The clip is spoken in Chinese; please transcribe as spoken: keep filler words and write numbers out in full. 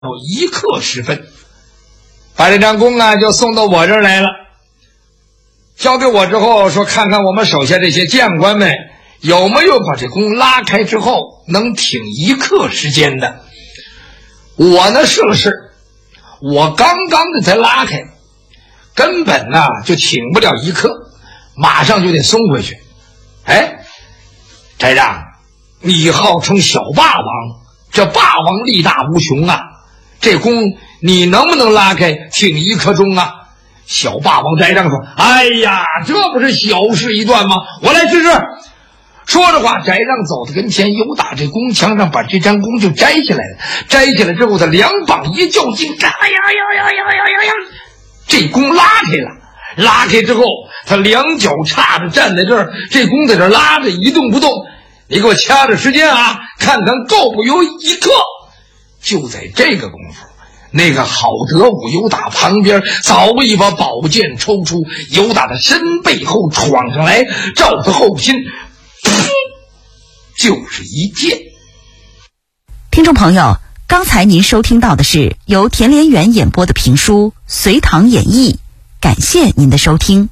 有一刻时分，把这张弓啊就送到我这儿来了。交给我之后说，看看我们手下这些将官们有没有把这弓拉开之后能挺一刻时间的。我呢试了试，我刚刚的才拉开，根本呢就挺不了一刻，马上就得松回去。哎，翟让，你号称小霸王，这霸王力大无穷啊，这弓你能不能拉开挺一刻钟啊？小霸王翟让说，哎呀，这不是小事一段吗？我来试试。说着话，翟让走到跟前，由打这弓墙上把这张弓就摘下来了。摘下来之后，他两膀一较劲，哎呀呀呀呀呀呀！这弓拉开了。拉开之后，他两脚叉着站在这儿，这弓在这拉着一动不动。你给我掐着时间啊，看看够不有一刻。就在这个功夫，那个郝德武由打旁边早已把宝剑抽出，由打的身背后闯上来，照他后心就是一剑。 听众朋友，刚才您收听到的是由田连元演播的评书《隋唐演义》，感谢您的收听。